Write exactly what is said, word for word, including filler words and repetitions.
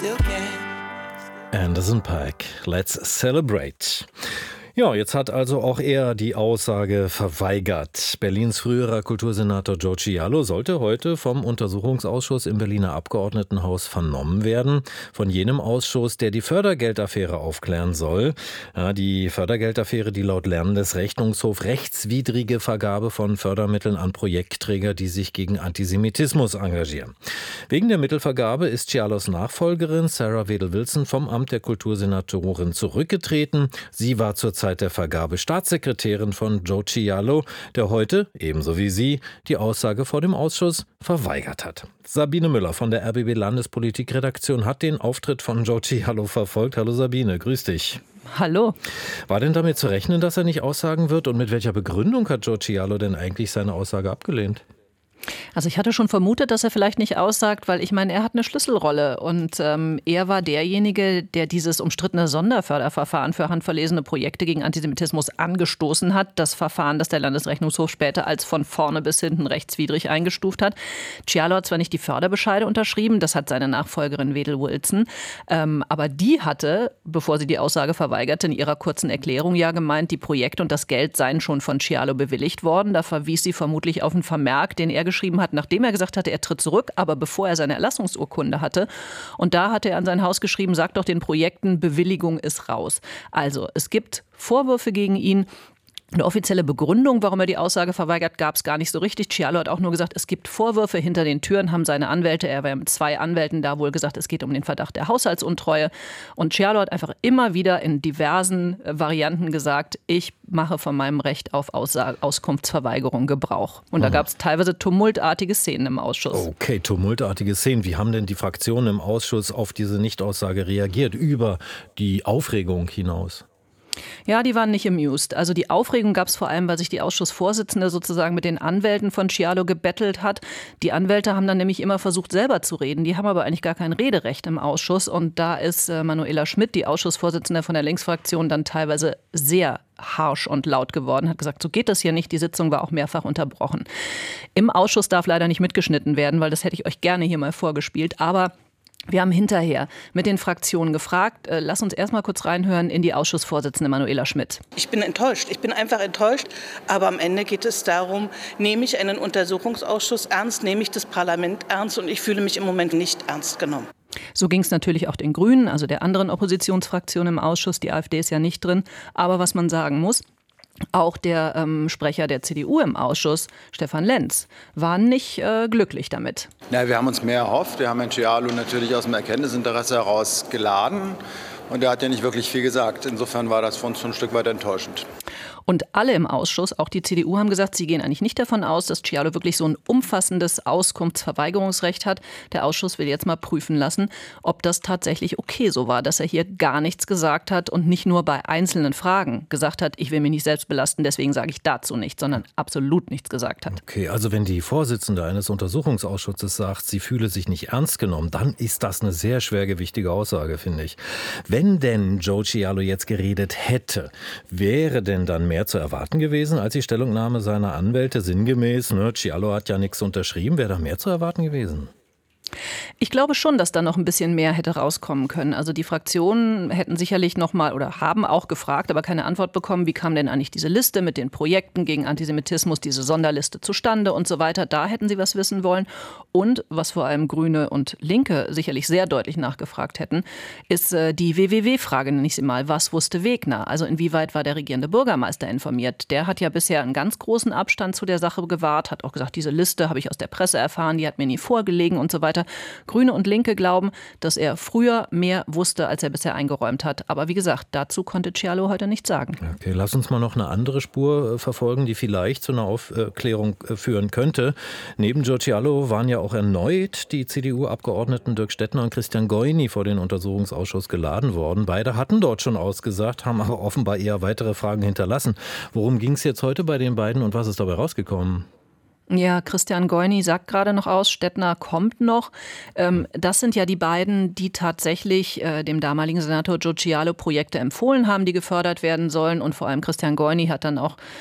Anderson .Paak, Let's Celebrate. Ja, jetzt hat also auch er die Aussage verweigert. Berlins früherer Kultursenator Joe Cialo sollte heute vom Untersuchungsausschuss im Berliner Abgeordnetenhaus vernommen werden. Von jenem Ausschuss, der die Fördergeldaffäre aufklären soll. Ja, die Fördergeldaffäre, die laut Landesrechnungshof rechtswidrige Vergabe von Fördermitteln an Projektträger, die sich gegen Antisemitismus engagieren. Wegen der Mittelvergabe ist Cialos Nachfolgerin Sarah Wedel-Wilson vom Amt der Kultursenatorin zurückgetreten. Sie war zur Zeit der Vergabe Staatssekretärin von Joe Cialo, der heute, ebenso wie sie, die Aussage vor dem Ausschuss verweigert hat. Sabine Müller von der R B B Landespolitikredaktion hat den Auftritt von Joe Cialo verfolgt. Hallo Sabine, grüß dich. Hallo. War denn damit zu rechnen, dass er nicht aussagen wird? Und mit welcher Begründung hat Joe Cialo denn eigentlich seine Aussage abgelehnt? Also ich hatte schon vermutet, dass er vielleicht nicht aussagt, weil ich meine, er hat eine Schlüsselrolle und ähm, er war derjenige, der dieses umstrittene Sonderförderverfahren für handverlesene Projekte gegen Antisemitismus angestoßen hat. Das Verfahren, das der Landesrechnungshof später als von vorne bis hinten rechtswidrig eingestuft hat. Cialo hat zwar nicht die Förderbescheide unterschrieben, das hat seine Nachfolgerin Wedel-Wilson, ähm, aber die hatte, bevor sie die Aussage verweigerte, in ihrer kurzen Erklärung ja gemeint, die Projekte und das Geld seien schon von Cialo bewilligt worden. Da verwies sie vermutlich auf einen Vermerk, den er geschrieben hat, nachdem er gesagt hatte, er tritt zurück, aber bevor er seine Erlassungsurkunde hatte. Und da hatte er an sein Haus geschrieben, sagt doch den Projekten, Bewilligung ist raus. Also es gibt Vorwürfe gegen ihn. Eine offizielle Begründung, warum er die Aussage verweigert, gab es gar nicht so richtig. Cialo hat auch nur gesagt, es gibt Vorwürfe. Hinter den Türen haben seine Anwälte, er war mit zwei Anwälten da, wohl gesagt, es geht um den Verdacht der Haushaltsuntreue. Und Cialo hat einfach immer wieder in diversen Varianten gesagt, ich mache von meinem Recht auf Aussage, Auskunftsverweigerung Gebrauch. Und da gab es teilweise tumultartige Szenen im Ausschuss. Okay, tumultartige Szenen. Wie haben denn die Fraktionen im Ausschuss auf diese Nichtaussage reagiert, über die Aufregung hinaus? Ja, die waren nicht amused. Also die Aufregung gab es vor allem, weil sich die Ausschussvorsitzende sozusagen mit den Anwälten von Cialo gebettelt hat. Die Anwälte haben dann nämlich immer versucht, selber zu reden. Die haben aber eigentlich gar kein Rederecht im Ausschuss. Und da ist äh, Manuela Schmidt, die Ausschussvorsitzende von der Linksfraktion, dann teilweise sehr harsch und laut geworden, hat gesagt, so geht das hier nicht. Die Sitzung war auch mehrfach unterbrochen. Im Ausschuss darf leider nicht mitgeschnitten werden, weil das hätte ich euch gerne hier mal vorgespielt. Aber wir haben hinterher mit den Fraktionen gefragt. Äh, lass uns erst mal kurz reinhören in die Ausschussvorsitzende Manuela Schmidt. Ich bin enttäuscht. Ich bin einfach enttäuscht. Aber am Ende geht es darum, nehme ich einen Untersuchungsausschuss ernst, nehme ich das Parlament ernst, und ich fühle mich im Moment nicht ernst genommen. So ging es natürlich auch den Grünen, also der anderen Oppositionsfraktion im Ausschuss. Die AfD ist ja nicht drin. Aber was man sagen muss, auch der ähm, Sprecher der C D U im Ausschuss, Stefan Lenz, war nicht äh, glücklich damit. Ja, wir haben uns mehr erhofft. Wir haben Herrn Cialo natürlich aus dem Erkenntnisinteresse heraus geladen. Und er hat ja nicht wirklich viel gesagt. Insofern war das für uns schon ein Stück weit enttäuschend. Und alle im Ausschuss, auch die C D U, haben gesagt, sie gehen eigentlich nicht davon aus, dass Cialo wirklich so ein umfassendes Auskunftsverweigerungsrecht hat. Der Ausschuss will jetzt mal prüfen lassen, ob das tatsächlich okay so war, dass er hier gar nichts gesagt hat und nicht nur bei einzelnen Fragen gesagt hat, ich will mich nicht selbst belasten, deswegen sage ich dazu nichts, sondern absolut nichts gesagt hat. Okay, also wenn die Vorsitzende eines Untersuchungsausschusses sagt, sie fühle sich nicht ernst genommen, dann ist das eine sehr schwergewichtige Aussage, finde ich. Wenn denn Joe Cialo jetzt geredet hätte, wäre denn dann mehr zu erwarten gewesen als die Stellungnahme seiner Anwälte sinngemäß, ne, Cialo hat ja nichts unterschrieben, wäre da mehr zu erwarten gewesen? Ich glaube schon, dass da noch ein bisschen mehr hätte rauskommen können. Also die Fraktionen hätten sicherlich noch mal oder haben auch gefragt, aber keine Antwort bekommen, wie kam denn eigentlich diese Liste mit den Projekten gegen Antisemitismus, diese Sonderliste zustande und so weiter. Da hätten sie was wissen wollen. Und was vor allem Grüne und Linke sicherlich sehr deutlich nachgefragt hätten, ist äh, die W W W-Frage, nenne ich sie mal. Was wusste Wegner? Also inwieweit war der regierende Bürgermeister informiert? Der hat ja bisher einen ganz großen Abstand zu der Sache gewahrt, hat auch gesagt, diese Liste habe ich aus der Presse erfahren, die hat mir nie vorgelegen und so weiter. Grüne und Linke glauben, dass er früher mehr wusste, als er bisher eingeräumt hat. Aber wie gesagt, dazu konnte Cialo heute nichts sagen. Okay, lass uns mal noch eine andere Spur verfolgen, die vielleicht zu einer Aufklärung führen könnte. Neben Joe Cialo waren ja auch erneut die C D U-Abgeordneten Dirk Stettner und Christian Goini vor den Untersuchungsausschuss geladen worden. Beide hatten dort schon ausgesagt, haben aber offenbar eher weitere Fragen hinterlassen. Worum ging es jetzt heute bei den beiden und was ist dabei rausgekommen? Ja, Christian Goini sagt gerade noch aus, Stettner kommt noch. Ähm, das sind ja die beiden, die tatsächlich äh, dem damaligen Senator Joe Cialo Projekte empfohlen haben, die gefördert werden sollen. Und vor allem Christian Goini hat dann auch